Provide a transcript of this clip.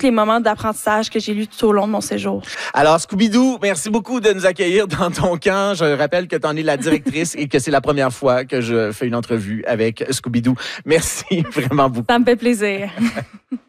les moments d'apprentissage que j'ai lus tout au long de mon séjour. Alors, Scooby-Doo, merci beaucoup de nous accueillir dans ton camp. Je rappelle que tu en es la directrice et que c'est la première fois que je fais une entrevue avec Scooby-Doo. Merci vraiment beaucoup. Ça me fait plaisir.